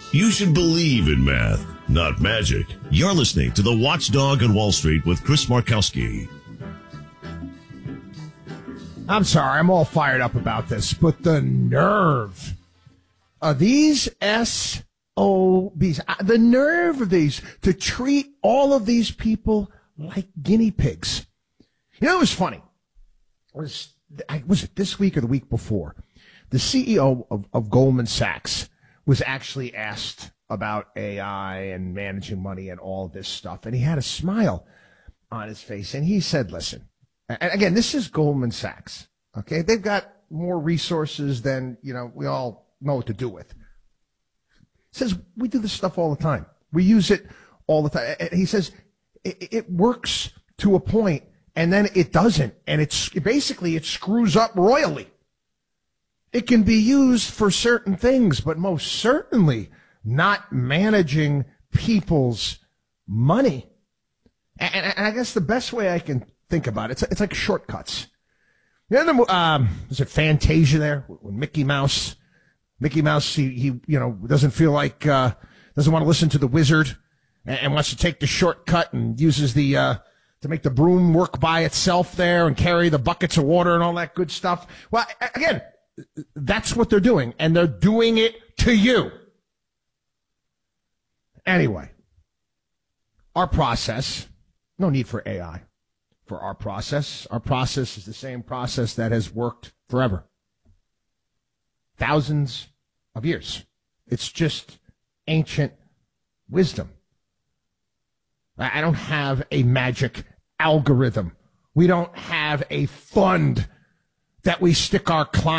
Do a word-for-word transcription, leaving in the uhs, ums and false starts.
You should believe in math, not magic. You're listening to The Watchdog on Wall Street with Chris Markowski. I'm sorry, I'm all fired up about this, but the nerve of these S O Bs, the nerve of these to treat all of these people like guinea pigs. You know, it was funny. It was, was it this week or the week before? The C E O of, of Goldman Sachs was actually asked about A I and managing money and all this stuff, and he had a smile on his face, and he said, listen, and again, this is Goldman Sachs, okay? They've got more resources than, you know, we all know what to do with. He says, we do this stuff all the time. We use it all the time. He says, it, it works to a point, and then it doesn't, and it's basically it screws up royally. It can be used for certain things, but most certainly not managing people's money. And, and I guess the best way I can think about it, it's, it's like shortcuts. You know, um, is it Fantasia there? When Mickey Mouse, Mickey Mouse, he, he you know, doesn't feel like, uh, doesn't want to listen to the wizard and, and wants to take the shortcut and uses the, uh, to make the broom work by itself there and carry the buckets of water and all that good stuff. Well, again, that's what they're doing, and they're doing it to you. Anyway, our process, no need for A I for our process. Our process is the same process that has worked forever. Thousands of years. It's just ancient wisdom. I don't have a magic algorithm. We don't have a fund that we stick our clients